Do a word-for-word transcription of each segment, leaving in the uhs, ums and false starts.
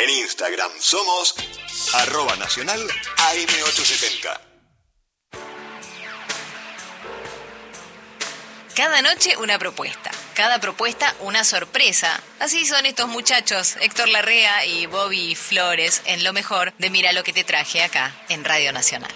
En Instagram somos arroba nacional A M ochocientos setenta. Cada noche una propuesta, cada propuesta una sorpresa. Así son estos muchachos, Héctor Larrea y Bobby Flores, en lo mejor de Mira lo que te traje acá, en Radio Nacional.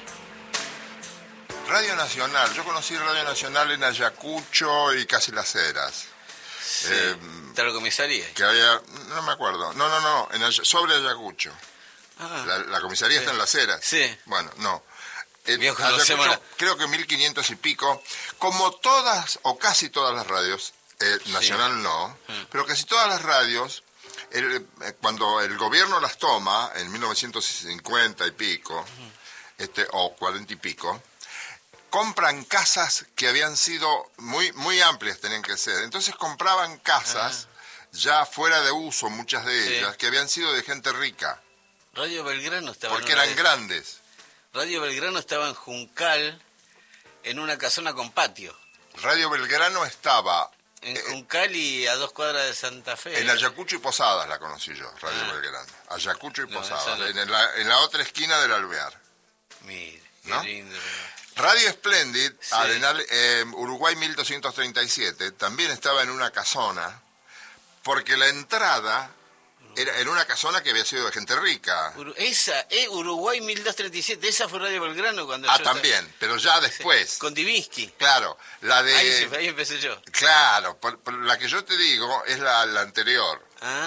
Radio Nacional, yo conocí Radio Nacional en Ayacucho y Casi Las Heras. Sí, eh, ¿está la comisaría? Que había, no me acuerdo, no, no, no, en Ay- sobre Ayacucho. Ah, La, la comisaría sí. está en Las Heras. Sí. Bueno, no. En Bien, conocemos Ayacucho, la- creo que mil quinientos y pico, como todas o casi todas las radios, eh, Nacional Sí. no, Mm. pero casi todas las radios, el- eh, cuando el gobierno las toma, en mil novecientos cincuenta y pico, este, o cuarenta y pico, compran casas que habían sido muy, muy amplias, tenían que ser. Entonces compraban casas ya fuera de uso, muchas de Sí. ellas, que habían sido de gente rica, Radio Belgrano estaba porque en una eran de- grandes. Radio Belgrano estaba en Juncal, en una casona con patio. Radio Belgrano estaba En eh, Juncal y a dos cuadras de Santa Fe. en Ayacucho y Posadas, la conocí yo, Radio Ah. Belgrano. Ayacucho y No, Posadas, esa no. en, la, en la otra esquina del Alvear. Mire, qué ¿No? lindo. Radio Splendid, Sí. Arenal, eh, Uruguay mil doscientos treinta y siete, también estaba en una casona, porque la entrada era en una casona que había sido de gente rica. Uru- esa, eh, Uruguay mil doscientos treinta y siete, esa fue Radio Belgrano cuando Ah, yo también, pero ya estaba- después. Con Divinsky. Claro, la de... Ahí, sí, ahí empecé yo. Claro, por- por la que yo te digo es la, la anterior,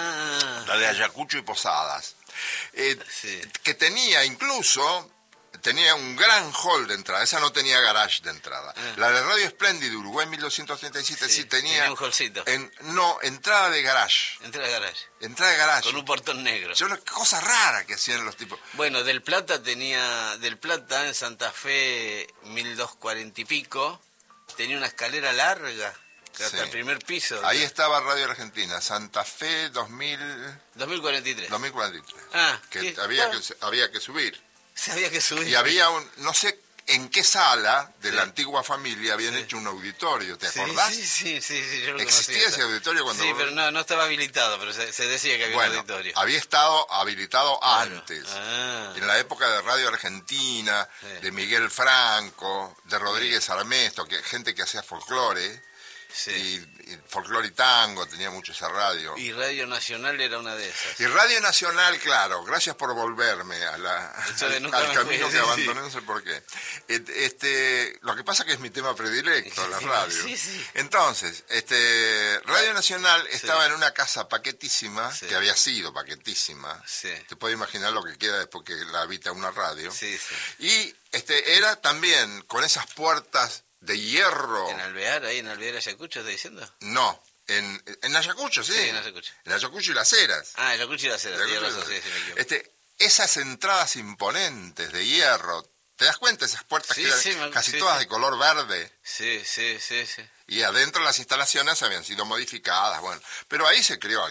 Ah, la de Ayacucho y Posadas, eh, sí. que tenía incluso, tenía un gran hall de entrada, esa no tenía garage de entrada. Ah. La de Radio Splendid de Uruguay mil doscientos treinta y siete sí, Sí, tenía... tenía un hallcito. en- no, entrada de garage, Entré al garage. entrada de garage. Con un portón negro. Yo, una cosa rara que hacían los tipos. Bueno, Del Plata tenía, Del Plata en Santa Fe mil doscientos cuarenta y pico, tenía una escalera larga, que hasta Sí. el primer piso. Ahí estaba Radio Argentina, Santa Fe dos mil, dos mil cuarenta y tres. dos mil cuarenta y tres. Ah, Que ¿qué? había, Ah. que había que subir. Sabía que subir. Y había un, no sé en qué sala de Sí. la antigua familia habían Sí. hecho un auditorio, ¿te Sí, acordás? Sí, sí, sí, sí, yo lo ¿Existía conocía. ese auditorio cuando Sí, vos- pero no, no estaba habilitado, pero se, se decía que había Bueno, un auditorio. había estado habilitado Claro. antes, Ah. en la época de Radio Argentina, Sí. de Miguel Franco, de Rodríguez Armesto, que gente que hacía folclore, Sí. y, y folclore y tango, tenía mucho esa radio. Y Radio Nacional era una de esas. Y Radio Nacional, claro, gracias por volverme a la, Yo de al, nunca al me camino fui, que sí, abandoné, sí. no sé por qué. Et- Este, lo que pasa que es mi tema predilecto, la Sí, radio. sí, sí. Entonces, este, Radio Nacional estaba en una casa paquetísima, Sí. que había sido paquetísima. Sí. Te puedes imaginar lo que queda después que la habita una radio. Sí, sí. Y este, era también con esas puertas de hierro. En Alvear, ahí en Alvear, Ayacucho, ¿estás diciendo? No, en, en Ayacucho, sí. Sí, en Ayacucho. En Ayacucho y Las Heras. Ah, Ayacucho y la Cera, Ayacucho tienes y razón, Las sí, Heras. sí, me equivoco. Este, esas entradas imponentes de hierro, ¿te das cuenta? Esas puertas Sí, que eran sí, me- casi sí, todas sí. de color verde. Sí, sí, sí, sí. Y adentro las instalaciones habían sido modificadas, bueno. Pero ahí se creó